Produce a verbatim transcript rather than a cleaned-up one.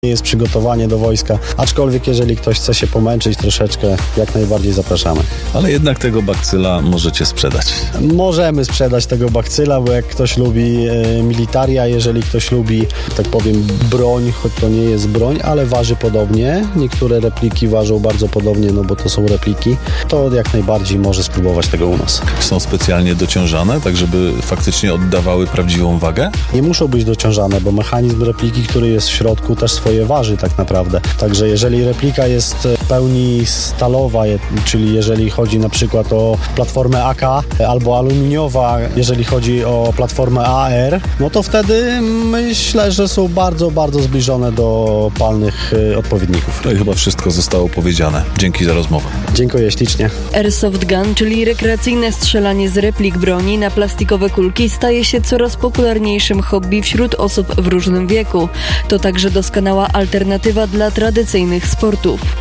nie jest przygotowanie do wojska, aczkolwiek jeżeli ktoś chce się pomęczyć troszeczkę, jak najbardziej zapraszamy. Ale jednak tego bakcyla możecie sprzedać. Możemy sprzedać tego bakcyla, bo jak ktoś lubi e, militaria, jeżeli ktoś lubi, tak powiem, broń, choć to nie jest broń, ale waży podobnie, niektóre repliki ważą bardzo podobnie, no bo to są repliki, to jak najbardziej może spróbować tego u nas. Są specjalnie dociążane, tak żeby faktycznie oddawały prawdziwą wagę? Nie muszą być dociążane, bo mechanizm repliki, który jest w środku, też swoje waży tak naprawdę. Także jeżeli replika jest w pełni stalowa, czyli jeżeli chodzi na przykład o platformę A K albo aluminiowa, jeżeli chodzi o platformę A R, no to wtedy myślę, że są bardzo, bardzo zbliżone do palnych odpowiedników. No i chyba wszystko zostało powiedziane. Dzięki za rozmowę. Dziękuję ślicznie. Airsoft gun, czyli rekreacyjne strzelanie z replik broni na plastikowe kulki, staje się coraz popularniejszym hobby wśród osób w różnym wieku. To także doskonała alternatywa dla tradycyjnych sportów.